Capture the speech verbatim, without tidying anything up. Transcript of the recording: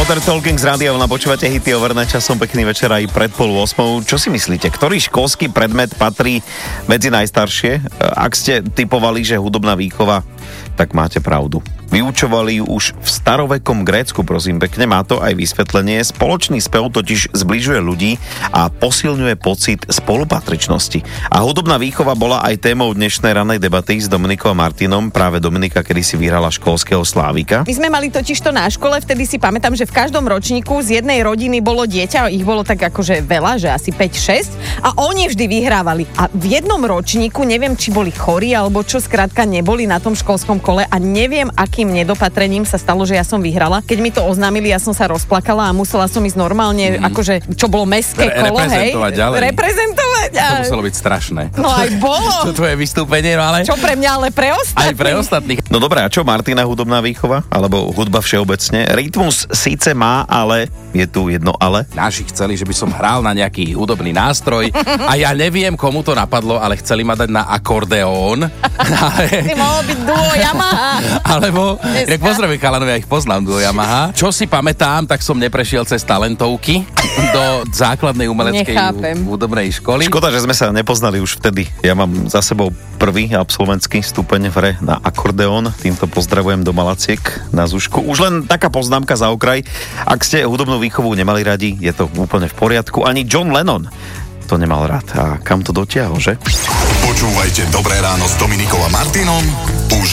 Modern Talking z rádia, na počúvate hity overné časom, pekný večer aj pred pol osmou. Čo si myslíte, ktorý školský predmet patrí medzi najstaršie? Ak ste typovali, že hudobná výchova, tak máte pravdu. Vyučovali ju už v starovekom Grécku, prosím pekne, má to aj vysvetlenie. Spoločný spev totiž zbližuje ľudí a posilňuje pocit spolupatričnosti. A hudobná výchova bola aj témou dnešnej ranej debaty s Dominikou a Martinom. Práve Dominika kedysi vyhrala školského slávika. My sme mali totiž to na škole, vtedy si pamätám, že v každom ročníku z jednej rodiny bolo dieťa, ich bolo tak akože veľa, že asi päť šesť a oni vždy vyhrávali. A v jednom ročníku, neviem, či boli chorí alebo čo, skrátka neboli na tom školskom kole a neviem, akým nedopatrením sa stalo, že ja som vyhrala. Keď mi to oznámili, ja som sa rozplakala a musela som ísť normálne, mm-hmm. akože, čo bolo mestské Re- kolo, hej? Reprezentovať ďalej. Reprezentovať. A... To muselo byť strašné. No aj bolo. To tvoje vystúpenie, no ale... Čo pre mňa, ale pre ostatných. Aj pre ostatných. No dobré, a čo Martina hudobná výchova? Alebo hudba všeobecne? Rytmus síce má, ale je tu jedno ale. Naši chceli, že by som hral na nejaký hudobný nástroj a ja neviem, komu to napadlo, ale chceli ma dať na akordeón. Si mohol byť duo Yamaha. Alebo, jak pozdravujem chalanovi, ja ich poznám, duo Yamaha. Čo si pamätám, tak som neprešiel cez talentovky do základnej umeleckej Nechápem. hudobnej školy. Škoda, že sme sa nepoznali už vtedy. Ja mám za sebou prvý absolventský stupeň v hre na akordeón. Týmto pozdravujem do Malaciek na Zušku. Už len taká poznámka za okraj. Ak ste hudobnú výchovu nemali radi, je to úplne v poriadku. Ani John Lennon to nemal rád. A kam to dotiahol, že? Počúvajte Dobré ráno s Dominikou a Martinom už